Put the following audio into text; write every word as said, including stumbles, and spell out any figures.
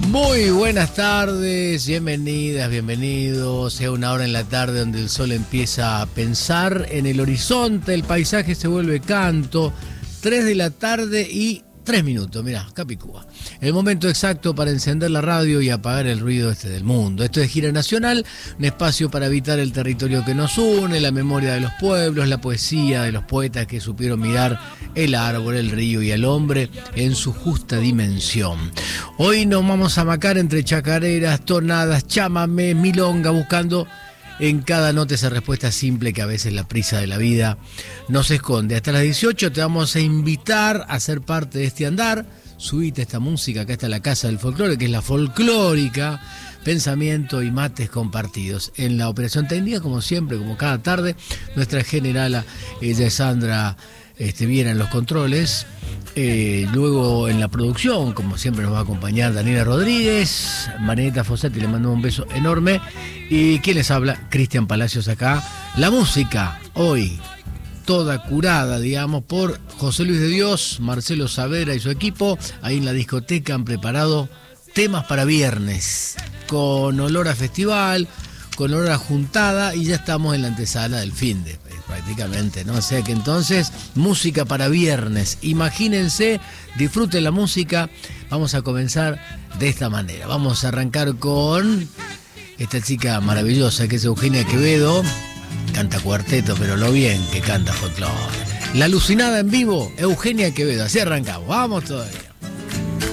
Muy buenas tardes, bienvenidas, bienvenidos. Sea una hora en la tarde donde el sol empieza a pensar en el horizonte, el paisaje se vuelve canto. Tres de la tarde y tres minutos, mirá, Capicúa. El momento exacto para encender la radio y apagar el ruido este del mundo. Esto es Gira Nacional, un espacio para habitar el territorio que nos une, la memoria de los pueblos, la poesía de los poetas que supieron mirar el árbol, el río y el hombre en su justa dimensión. Hoy nos vamos a macar entre chacareras, tonadas, chamamé, milonga, buscando en cada nota esa respuesta simple que a veces la prisa de la vida nos esconde. Hasta las dieciocho te vamos a invitar a ser parte de este andar. Subite esta música, acá está la Casa del Folclore, que es la folclórica, pensamiento y mates compartidos. En la operación técnica, como siempre, como cada tarde, nuestra generala, ella es Sandra este, Viera en los controles. Eh, luego en la producción, como siempre, nos va a acompañar Daniela Rodríguez, Marianita Fossati, le mando un beso enorme. Y quien les habla, Cristian Palacios acá. La música, hoy, toda curada, digamos, por José Luis de Dios, Marcelo Saavedra y su equipo. Ahí en la discoteca han preparado temas para viernes, con olor a festival, con olor a juntada, y ya estamos en la antesala del finde, prácticamente, ¿no? O sea que entonces, música para viernes. Imagínense, disfruten la música. Vamos a comenzar de esta manera. Vamos a arrancar con esta chica maravillosa que es Eugenia Quevedo. Canta cuarteto, pero lo bien que canta folclore. La alucinada en vivo, Eugenia Quevedo. Así arrancamos. Vamos todavía.